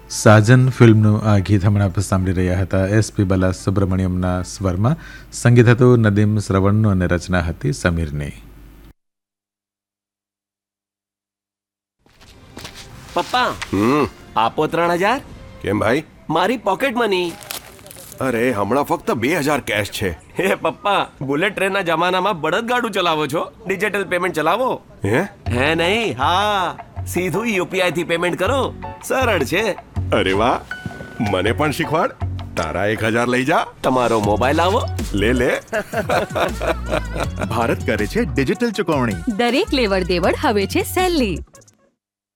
સાજન ફિલ્મનું આ ગીત હમણાં આપણે સાંભળી રહ્યા હતા. એસપી બાલા સુબ્રમણ્યમના સ્વરમાં સંગીત હતું નદીમ શ્રવણનું અને રચના હતી સમીરની. પપ્પા આપો 3000. કેમ ભાઈ? મારી પોકેટ મની. અરે હમણાં ફક્ત 2000 કેશ છે. હે પપ્પા, બુલેટ ટ્રેનના જમાનામાં બળદગાડું ચલાવો છો, ડિજિટલ પેમેન્ટ ચલાવો. હે નહીં? હા, સીધું યુપીઆઈ થી પેમેન્ટ કરો, સરળ છે. અરે વાહ, મને પણ શીખવાડ. તારા 1000 લઈ જા. તમારો મોબાઈલ આવો. લે ભારત કરે છે ડિજિટલ ચુકવણી. દરેક લેવડ દેવડ હવે છે સહેલી.